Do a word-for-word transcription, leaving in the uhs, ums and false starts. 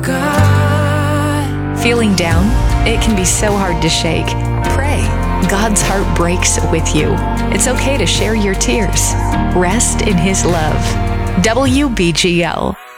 Feeling down? It can be so hard to shake. Pray. God's heart breaks with you. It's okay to share your tears. Rest in His love. W B G L